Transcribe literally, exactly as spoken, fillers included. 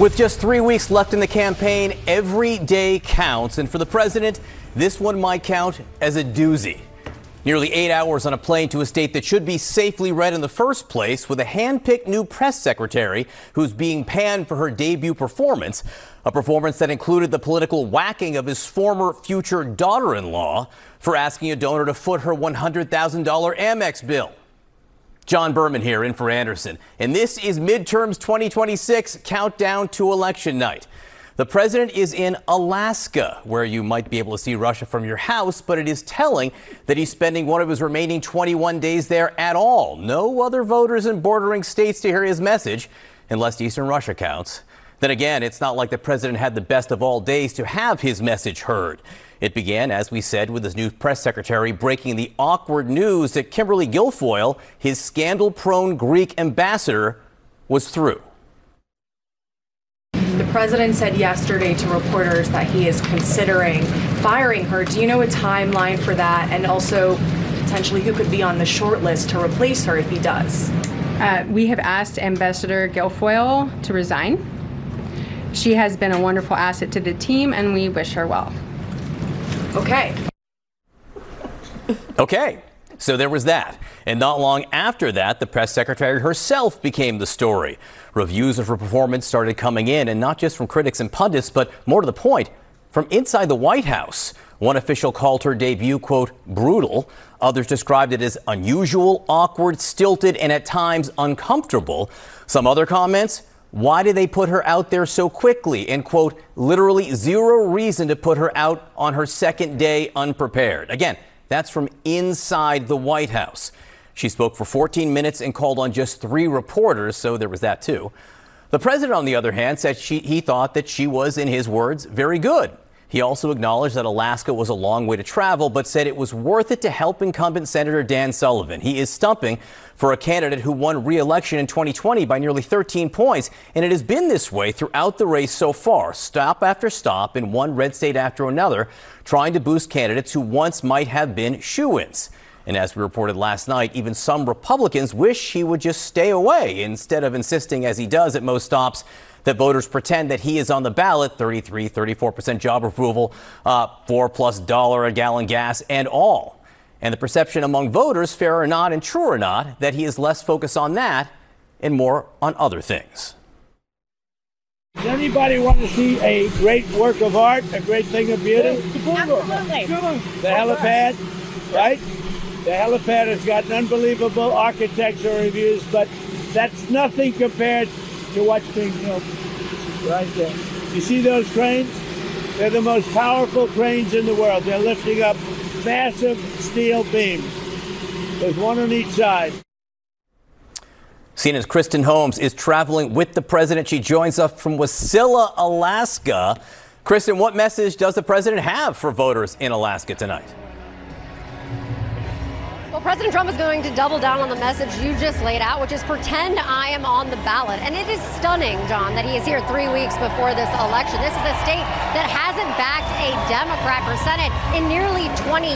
With just three weeks left in the campaign, every day counts. And for the president, this one might count as a doozy. Nearly eight hours on a plane to a state that should be safely red in the first place, with a hand-picked new press secretary who's being panned for her debut performance, a performance that included the political whacking of his former future daughter-in-law for asking a donor to foot her one hundred thousand dollar Amex bill. John Berman here in for Anderson, and this is midterms twenty twenty-six countdown to election night. The president is in Alaska, where you might be able to see Russia from your house, but it is telling that he's spending one of his remaining twenty-one days there at all. No other voters in bordering states to hear his message, unless Eastern Russia counts. Then again, it's not like the president had the best of all days to have his message heard. It began, as we said, with his new press secretary breaking the awkward news that Kimberly Guilfoyle, his scandal-prone Greek ambassador, was through. The president said yesterday to reporters that he is considering firing her. Do you know a timeline for that? And also, potentially, who could be on the short list to replace her if he does? Uh, we have asked Ambassador Guilfoyle to resign. She has been a wonderful asset to the team, and we wish her well. Okay. Okay. So there was that. And not long after that, the press secretary herself became the story. Reviews of her performance started coming in, and not just from critics and pundits, but more to the point, from inside the White House. One official called her debut, quote, brutal. Others described it as unusual, awkward, stilted, and at times uncomfortable. Some other comments: why did they put her out there so quickly? And, quote, literally zero reason to put her out on her second day unprepared. Again, that's from inside the White House. She spoke for fourteen minutes and called on just three reporters, so there was that too. The president, on the other hand, said she, he thought that she was, in his words, very good. He also acknowledged that Alaska was a long way to travel, but said it was worth it to help incumbent Senator Dan Sullivan. He is stumping for a candidate who won re-election in twenty twenty by nearly thirteen points, and it has been this way throughout the race so far, stop after stop in one red state after another, trying to boost candidates who once might have been shoo-ins. And as we reported last night, even some Republicans wish he would just stay away instead of insisting, as he does at most stops, that voters pretend that he is on the ballot. Thirty-three, thirty-four percent job approval, uh, four plus dollar a gallon gas and all. And the perception among voters, fair or not and true or not, that he is less focused on that and more on other things. Does anybody want to see a great work of art, a great thing of beauty? Absolutely. The helipad, right? The helipad has got unbelievable architectural reviews, but that's nothing compared to what's being built right there. You see those cranes? They're the most powerful cranes in the world. They're lifting up massive steel beams. There's one on each side. C N N's Kristen Holmes is traveling with the president. She joins us from Wasilla, Alaska. Kristen, what message does the president have for voters in Alaska tonight? Well, President Trump is going to double down on the message you just laid out, which is pretend I am on the ballot. And it is stunning, John, that he is here three weeks before this election. This is a state that hasn't backed a Democrat for Senate in nearly twenty